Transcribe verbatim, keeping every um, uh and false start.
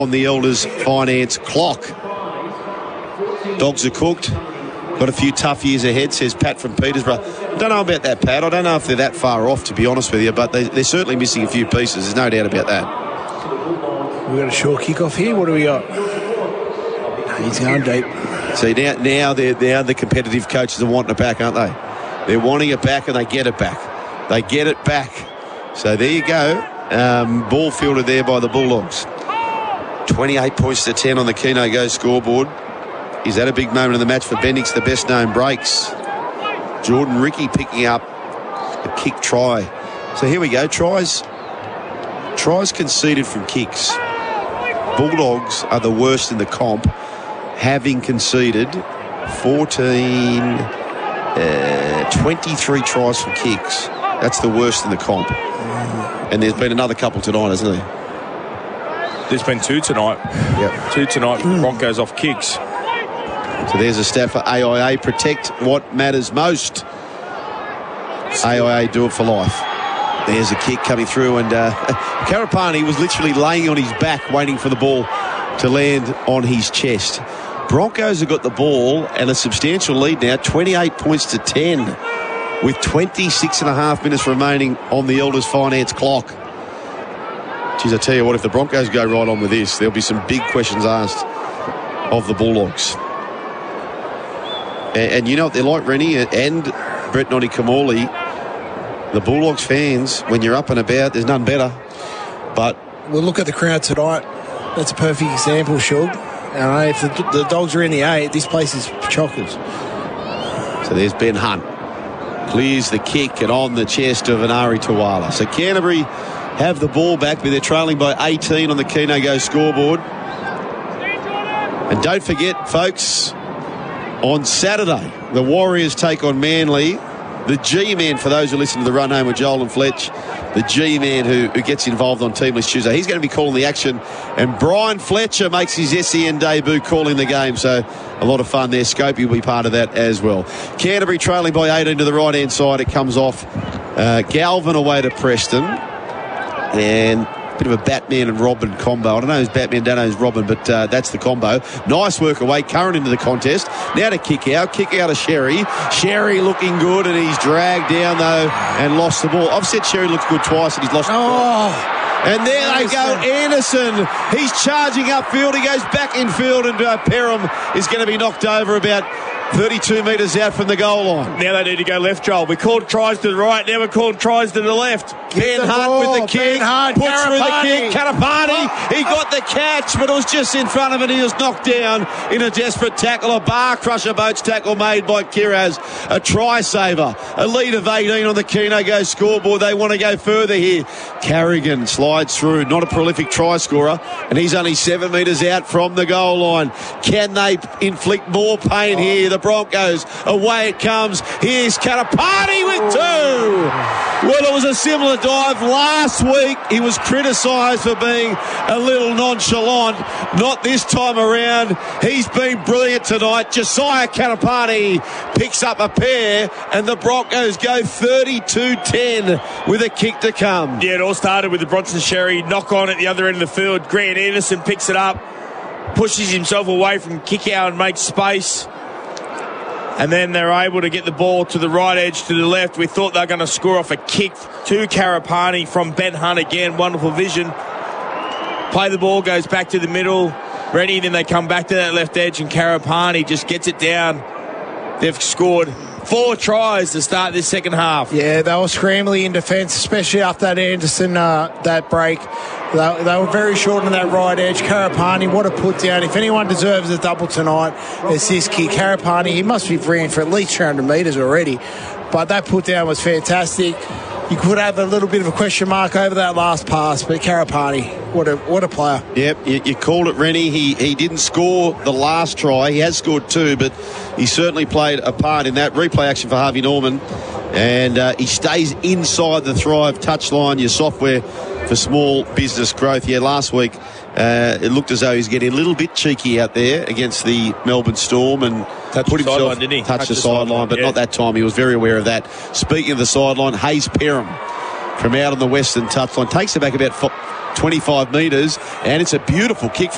on the Elders finance clock. Dogs are cooked. Got a few tough years ahead, says Pat from Peterborough. Don't know about that, Pat. I don't know if they're that far off, to be honest with you, but they, they're certainly missing a few pieces. There's no doubt about that. We've got a short kick-off here. What do we got? He's going deep. See, now, now, they're, now the competitive coaches are wanting it back, aren't they? They're wanting it back, and they get it back. They get it back. So there you go. Um, ball fielded there by the Bulldogs. twenty-eight points to ten on the Keno Go scoreboard. Is that a big moment in the match for Bendix? The best known breaks. Jordan Ricky picking up a kick try. So here we go. Tries. Tries conceded from kicks. Bulldogs are the worst in the comp, having conceded fourteen, uh, twenty-three tries from kicks. That's the worst in the comp. And there's been another couple tonight, hasn't there? There's been two tonight. Yep. Two tonight. Mm. Broncos off kicks. So there's a stat for A I A. Protect what matters most. A I A, do it for life. There's a kick coming through, and uh, Karapani was literally laying on his back waiting for the ball to land on his chest. Broncos have got the ball and a substantial lead now, twenty-eight points to ten, with twenty-six and a half minutes remaining on the Elders finance clock. Geez, I tell you what, if the Broncos go right on with this, there'll be some big questions asked of the Bulldogs. And, and you know what, they're like, Rennie and Brett Noddy Kamali. The Bulldogs fans, when you're up and about, there's none better. But we'll look at the crowd tonight. That's a perfect example, Shug. And if the, the Dogs are in the eight, this place is chockers. So there's Ben Hunt. Clears the kick and on the chest of Anari Tawala. So Canterbury have the ball back, but they're trailing by eighteen on the Keno Go scoreboard. And don't forget, folks, on Saturday, the Warriors take on Manly. The G-Man, for those who listen to the Run Home with Joel and Fletch, the G-Man who, who gets involved on Team List Tuesday, he's going to be calling the action. And Brian Fletcher makes his S E N debut calling the game. So a lot of fun there. Scopey will be part of that as well. Canterbury trailing by eighteen to the right-hand side. It comes off uh, Galvin away to Preston. And a bit of a Batman and Robin combo. I don't know who's Batman, don't know who's Robin, but uh, that's the combo. Nice work away. Curran into the contest. Now to kick out. Kick out of Sherry. Sherry looking good, and he's dragged down, though, and lost the ball. I've said Sherry looks good twice, and he's lost the ball. Oh, and there Anderson. They go. Anderson. He's charging upfield. He goes back in field, and uh, Perham is going to be knocked over about thirty-two metres out from the goal line. Now they need to go left, Joel. We called tries to the right. Now we're called tries to the left. Ben Hunt with the kick. Hunt, puts Karapani. through the kick. Karapani. He got the catch, but it was just in front of it. He was knocked down in a desperate tackle. A bar crusher boats tackle made by Kiraz. A try saver. A lead of eighteen on the Keno Go scoreboard. They want to go further here. Carrigan slides through. Not a prolific try scorer, and he's only seven metres out from the goal line. Can they inflict more pain oh. here? The Broncos, away it comes. Here's Karapani with two. Well, it was a similar dive last week. He was criticised for being a little nonchalant. Not this time around. He's been brilliant tonight. Josiah Karapani picks up a pair, and the Broncos go thirty-two ten with a kick to come. Yeah, it all started with the Bronson Sherry knock on at the other end of the field. Grant Anderson picks it up, pushes himself away from kick out and makes space. And then they're able to get the ball to the right edge, to the left. We thought they were going to score off a kick to Karapani from Ben Hunt again. Wonderful vision. Play the ball, goes back to the middle. Ready, then they come back to that left edge, and Karapani just gets it down. They've scored four tries to start this second half. Yeah, they were scrambling in defence, especially after that Anderson, uh, that break. They, they were very short on that right edge. Karapani, what a put down. If anyone deserves a double tonight, it's this kid. Karapani, he must be ran for at least three hundred metres already. But that put down was fantastic. You could have a little bit of a question mark over that last pass, but Karapani, what a what a player. Yep, you, you called it, Rennie. He he didn't score the last try. He has scored two, but he certainly played a part in that. Replay action for Harvey Norman. And uh, he stays inside the Thrive touchline, your software for small business growth. Yeah, last week uh, it looked as though he's getting a little bit cheeky out there against the Melbourne Storm and touched put the himself, sideline, didn't he? touched Touched the, the sideline, sideline, but yeah. not that time. He was very aware of that. Speaking of the sideline, Hayes Perham from out on the western touchline takes it back about twenty-five metres, and it's a beautiful kick.